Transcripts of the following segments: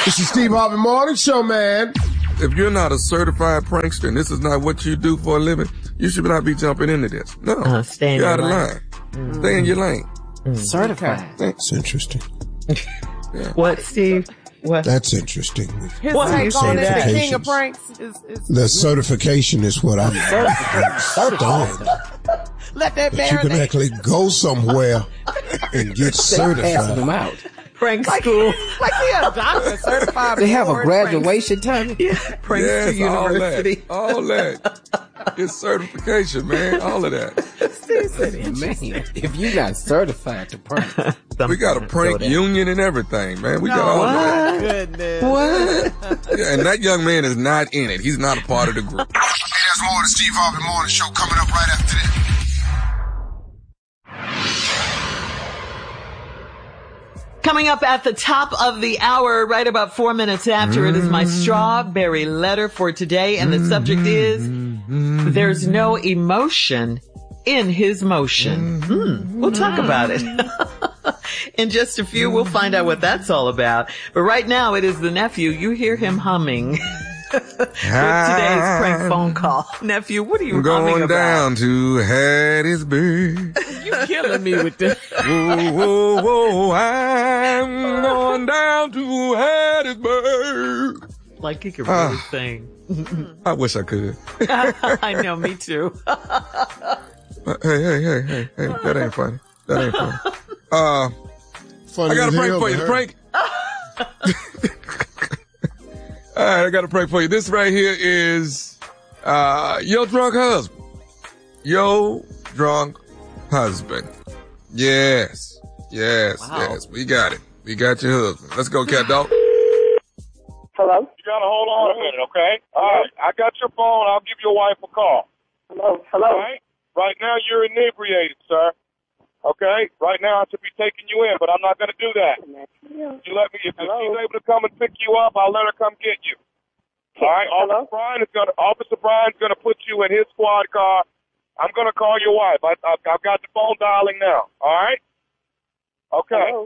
It's the Steve Harvey Morning Show, man. If you're not a certified prankster and this is not what you do for a living, you should not be jumping into this. No, stay in you're your out of lane. line. Stay in your lane. Certified. That's interesting. Yeah. What, Steve? What? That's interesting. His What? take on it, the Certifications. king of pranks is The certification is what I'm studying. let that That you can marinate. actually go somewhere and get Passing them certified. out. Prank school. Like he a doctor, certified. They have a before pranks. graduation time. Prankster Yes, University. all that. It's certification, man. All of that. Man, if you got certified to prank, We got a prank union and everything, man. We got all of that. Goodness. What? Yeah, and that young man is not in it. He's not a part of the group. Hey, there's more of the Steve Harvey Morning Show coming up right after this. Coming up at the top of the hour, right about 4 minutes after, it is my strawberry letter for today. And the subject is, there's no emotion in his motion. We'll talk about it. In just a few, we'll find out what that's all about. But right now, it is the nephew. You hear him humming. With today's prank phone call. Nephew, what are you humming Going about? down to Hattiesburg. You killing me with this. Whoa, whoa, whoa, I'm going down to Hattiesburg. Like he could really sing. I wish I could. I know, me too. Hey, that ain't funny. That ain't funny. Funny I got a as prank hell for to you. The her. prank. All right, I got a prank for you. This right here is, your drunk husband. Your drunk husband. Yes. Wow. We got it. We got your husband. Let's go, cat dog. Hello? You gotta hold on a minute, okay? All right, I got your phone. I'll give your wife a call. Hello? All Hello? right? Right now, you're inebriated, sir. Okay? Right now, I should be taking you in, but I'm not gonna do that. You let me. If she's able to come and pick you up, I'll let her come get you. All right? Hello? Officer Brian's gonna put you in his squad car. I'm gonna call your wife. I've got the phone dialing now. All right? Okay. Hello?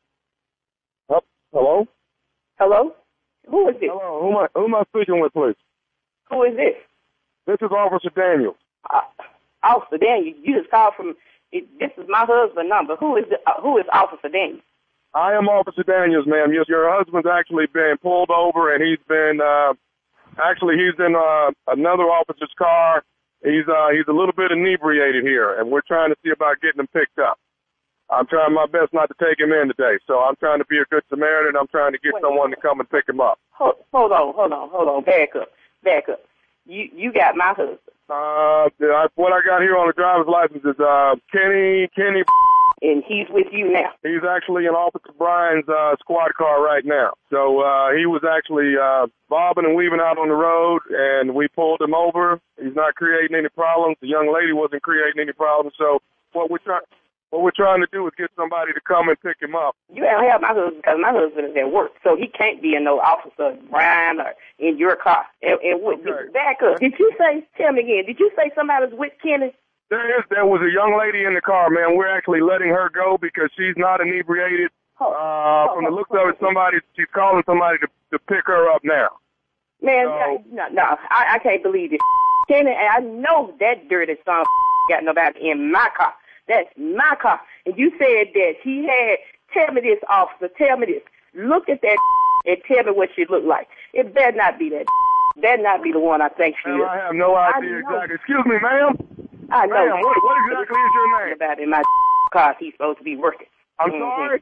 Hello? Hello? Who is this? Hello. Who am I speaking with, please? Who is this? This is Officer Daniels. Officer Daniel. You just called from. This is my husband's number. Who is Officer Daniel? I am Officer Daniels, ma'am. Your husband's actually been pulled over, and he's been he's in another officer's car. He's a little bit inebriated here, and we're trying to see about getting him picked up. I'm trying my best not to take him in today, so I'm trying to be a good Samaritan. I'm trying to get someone to come and pick him up. Hold on. Back up. You got my husband. What I got here on the driver's license is Kenny, And he's with you now. He's actually in Officer Brian's squad car right now. So he was actually bobbing and weaving out on the road, and we pulled him over. He's not creating any problems. The young lady wasn't creating any problems. So what we're trying to do is get somebody to come and pick him up. You don't have my husband because my husband is at work, so he can't be in no Officer Brian or in your car. Back up. Tell me again, did you say somebody's with Kenny? There was a young lady in the car, man. We're actually letting her go because she's not inebriated. From the looks of it, she's calling somebody to pick her up now. Man, no, I can't believe this. Kenny, I know that dirty son got nobody in my car. That's my car. And you said that he had, tell me this, officer, tell me this. Look at that and tell me what she looked like. It better not be that. Better not be the one I think she is. I have no idea exactly. Excuse me, ma'am. I know. Ma'am, what exactly is your name? About in my car, he's supposed to be working. I'm sorry?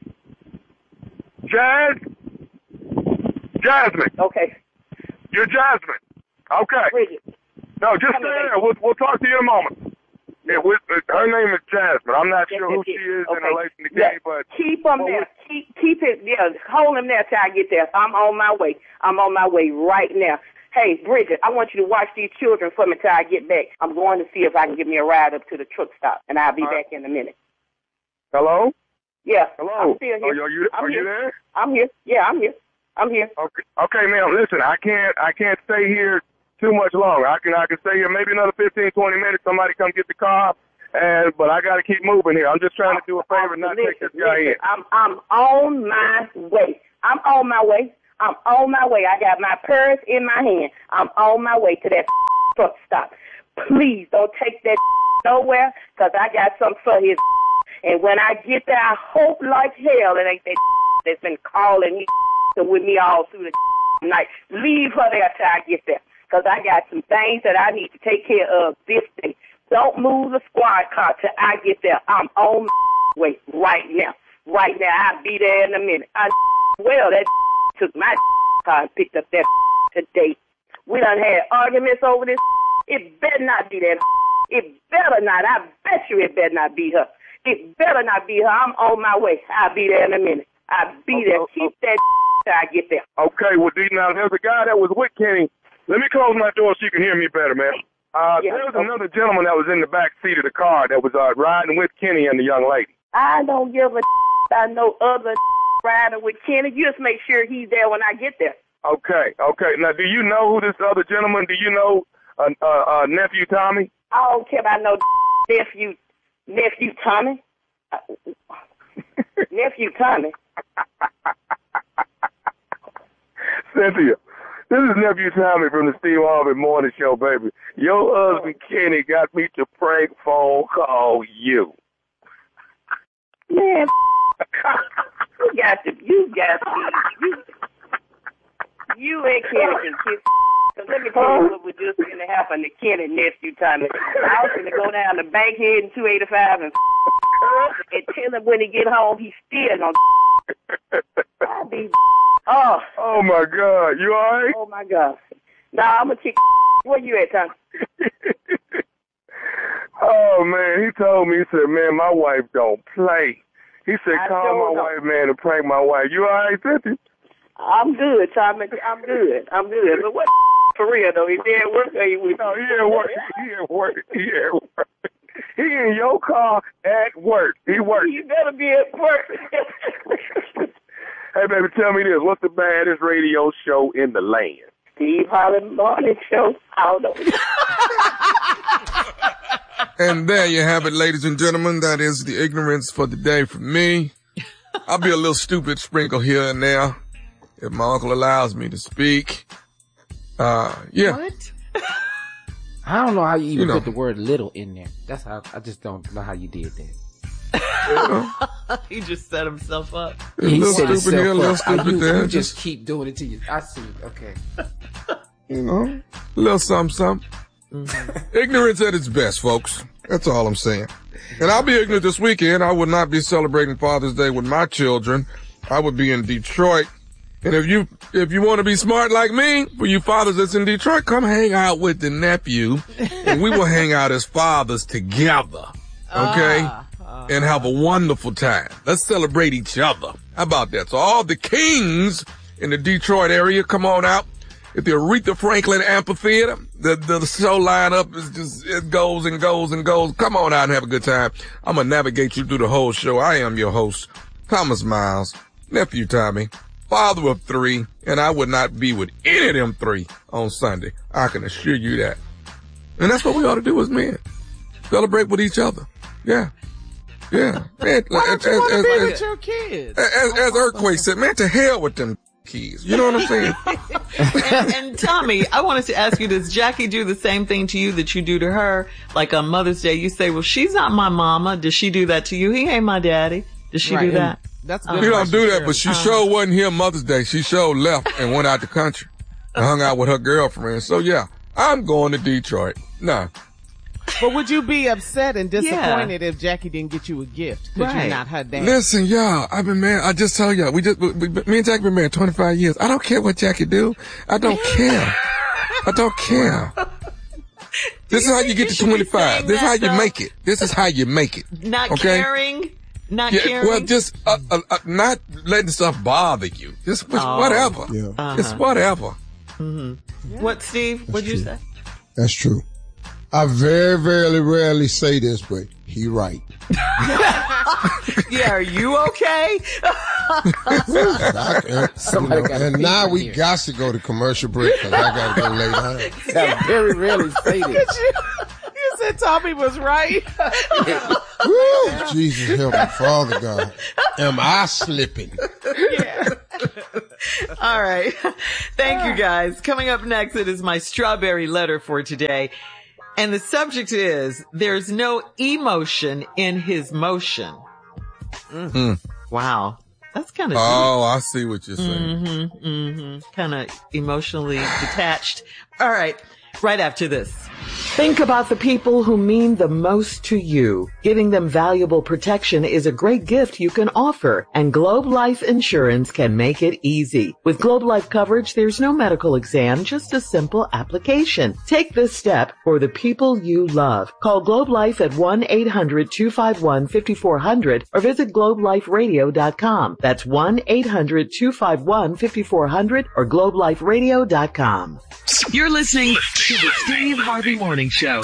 Jasmine. Okay. You're Jasmine. Okay. Bridget. No, just stay there. We'll talk to you in a moment. Yeah, her name is Jasmine. I'm not sure who she is in relation to Kenny, but keep him there. Keep it. Yeah, hold him there till I get there. I'm on my way. I'm on my way right now. Hey, Bridget, I want you to watch these children for me till I get back. I'm going to see if I can get me a ride up to the truck stop, and I'll be back in a minute. Hello? Yeah. Hello? I'm still here. Are you there? I'm here. Yeah, I'm here. Okay, ma'am. Listen, I can't stay here too much longer. I can stay here maybe another 15, 20 minutes. Somebody come get the car, but I got to keep moving here. I'm just trying to do a favor and not take this guy in. I'm on my way. I'm on my way. I'm on my way. I got my purse in my hand. I'm on my way to that truck stop. Please don't take that nowhere, because I got something for his. And when I get there, I hope like hell it ain't that that's been calling me with me all through the night. Leave her there till I get there, because I got some things that I need to take care of this day. Don't move the squad car till I get there. I'm on my way right now. Right now. I'll be there in a minute. Well, that took my car and picked up that today. We done had arguments over this. It better not be that. It better not. I bet you it better not be her. It better not be her. I'm on my way. I'll be there in a minute. I'll be there. Keep that till I get there. Okay, well, D, now there's a guy that was with Kenny. Let me close my door so you can hear me better, man. There was another gentleman that was in the back seat of the car that was riding with Kenny and the young lady. I don't give a I know other riding with Kenny. You just make sure he's there when I get there. Okay. Now, do you know who this other gentleman? Do you know nephew Tommy? I don't care about no nephew Tommy. Nephew Tommy. Cynthia, this is nephew Tommy from the Steve Harvey Morning Show, baby. Your husband Kenny got me to prank phone call you. Man, you and Kenny can kiss. So let me tell you what was just going to happen to Kenny nephew Tommy. I was going to go down to Bankhead in 285 and tell him when he get home he's still on. I'll be. Oh my God, you all right? Oh my God. Nah, I'm gonna kick. Where you at, Tommy? Oh man, he told me, he said, man, my wife don't play. He said, call my wife, man, and prank my wife. You all right, Cynthia? I'm good, Tommy. I'm good. But what for real though? Is he at work or you with? No, he at work. He in your car at work. He works. You better be at work. Hey, baby, tell me this. What's the baddest radio show in the land? Steve Harvey Morning Show. I don't know. And there you have it, ladies and gentlemen. That is the ignorance for the day from me. I'll be a little stupid sprinkle here and there if my uncle allows me to speak. Yeah. What? I don't know how you even put the word little in there. That's how, I just don't know how you did that. He just set himself up. He set himself here, a little stupid there. You just keep doing it to you. I see. Okay. A little something. Mm-hmm. Ignorance at its best, folks. That's all I'm saying. And I'll be ignorant this weekend. I would not be celebrating Father's Day with my children. I would be in Detroit. And if you want to be smart like me, for you fathers that's in Detroit, come hang out with the nephew, and we will hang out as fathers together. Okay? And have a wonderful time. Let's celebrate each other. How about that? So all the kings in the Detroit area, come on out. At the Aretha Franklin Amphitheater, the show lineup is just, it goes and goes and goes. Come on out and have a good time. I'm going to navigate you through the whole show. I am your host, Thomas Miles, nephew Tommy, father of 3, and I would not be with any of them 3 on Sunday. I can assure you that. And that's what we ought to do as men. Celebrate with each other. Yeah. Yeah. Man, Why don't you want to be with your kids? As Earthquake said, man, to hell with them kids. You know what I'm saying? and Tommy, I wanted to ask you, does Jackie do the same thing to you that you do to her? Like on Mother's Day, you say, well, she's not my mama. Does she do that to you? He ain't my daddy. Does she do that? That's good. You don't do that, but she sure wasn't here Mother's Day. She sure left and went out the country and hung out with her girlfriend. So yeah, I'm going to Detroit. Nah. But would you be upset and disappointed if Jackie didn't get you a gift because you're not her dad? Listen, y'all, I've been married. I just tell y'all, me and Jackie been married 25 years. I don't care what Jackie do. I don't care. I don't care. This is how you get to 25. This is how you make it. This is how you make it. Not caring. Not caring. Well, just not letting stuff bother you. Just whatever. Yeah. It's whatever. Mm-hmm. Yeah. What, Steve? What'd you say? That's true. I very, very rarely say this, but he right. Yeah, are you okay? And now we got to go to commercial break because I got to go lay down. I very rarely say this. You said Tommy was right. Woo, Jesus help me, Father God. Am I slipping? Yeah. All right. Thank you, guys. Coming up next, it is my strawberry letter for today. And the subject is, there's no emotion in his motion. Wow. That's kind of Oh, I see what you're saying. Kind of emotionally detached. All right. Right after this. Think about the people who mean the most to you. Giving them valuable protection is a great gift you can offer, and Globe Life Insurance can make it easy. With Globe Life coverage, there's no medical exam, just a simple application. Take this step for the people you love. Call Globe Life at 1-800-251-5400 or visit globeliferadio.com. That's 1-800-251-5400 or globeliferadio.com. You're listening to the Steve Harvey Morning Show.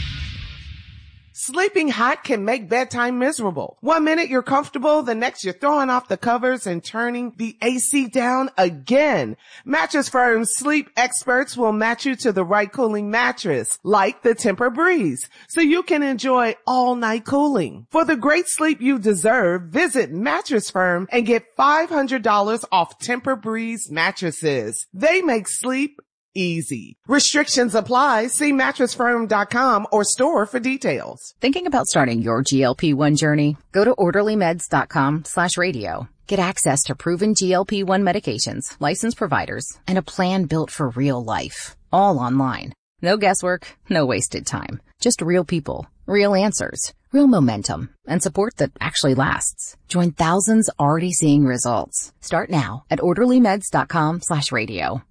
Sleeping hot can make bedtime miserable. 1 minute you're comfortable, the next you're throwing off the covers and turning the AC down again. Mattress Firm's sleep experts will match you to the right cooling mattress, like the Tempur-Breeze, so you can enjoy all-night cooling. For the great sleep you deserve, visit Mattress Firm and get $500 off Tempur-Breeze mattresses. They make sleep easy. Restrictions apply. See mattressfirm.com or store for details. Thinking about starting your GLP-1 journey? Go to orderlymeds.com/radio. Get access to proven GLP-1 medications, licensed providers, and a plan built for real life. All online. No guesswork, no wasted time. Just real people, real answers, real momentum, and support that actually lasts. Join thousands already seeing results. Start now at orderlymeds.com/radio.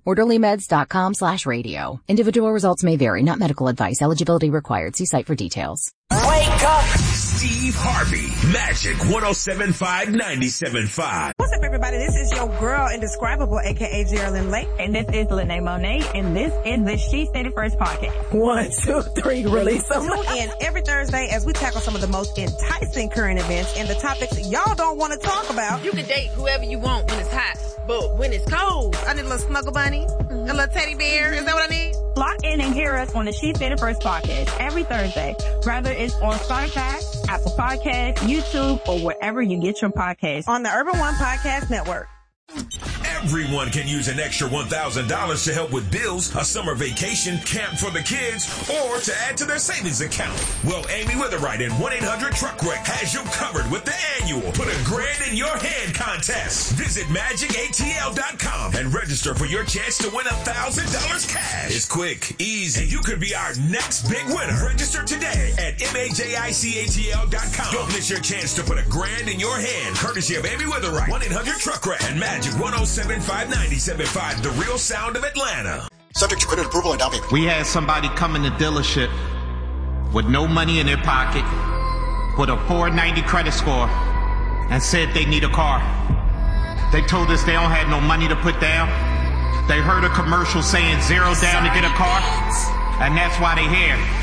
orderlymeds.com/radio. Individual results may vary, not medical advice. Eligibility required. See site for details. Wake up! Steve Harvey, Magic 107.5 97.5. What's up, everybody? This is your girl, Indescribable, a.k.a. Geraldine Lake. And this is Lene Monet, and this is the She Said It First podcast. 1, 2, 3, release them. Tune in every Thursday as we tackle some of the most enticing current events and the topics y'all don't want to talk about. You can date whoever you want when it's hot, but when it's cold, I need a little snuggle bunny, a little teddy bear. Is that what I need? Lock in and hear us on the She Said It First podcast every Thursday, whether it's on Spotify, Apple Podcasts, YouTube, or wherever you get your podcasts. On the Urban One Podcast Network. Everyone can use an extra $1,000 to help with bills, a summer vacation, camp for the kids, or to add to their savings account. Well, Amy Witherite and 1-800-TRUCK-WRECK has you covered with the annual Put a Grand in Your Hand contest. Visit magicatl.com and register for your chance to win $1,000 cash. It's quick, easy, and you could be our next big winner. Register today at magicatl.com. Don't miss your chance to put a grand in your hand, courtesy of Amy Witherite, 1-800-TRUCK-WRECK, and Magic 107.5 97.5, the real sound of Atlanta. Subject to credit approval and down payment. We had somebody come in the dealership with no money in their pocket, with a 490 credit score, and said they need a car. They told us they don't have no money to put down. They heard a commercial saying 0 down to get a car, and that's why they're here.